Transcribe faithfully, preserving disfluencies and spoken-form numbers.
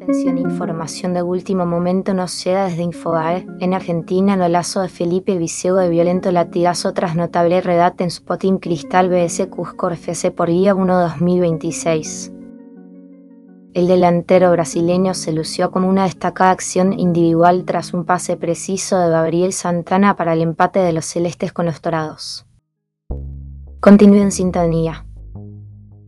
Atención, información de último momento nos llega desde Infobae. En Argentina, el golazo de Felipe Visego de violento latigazo tras notable regate en Sporting Cristal B S Cusco F C por Guía uno dos mil veintiséis. El delantero brasileño se lució como una destacada acción individual tras un pase preciso de Gabriel Santana para el empate de los celestes con los dorados. Continúe en sintonía.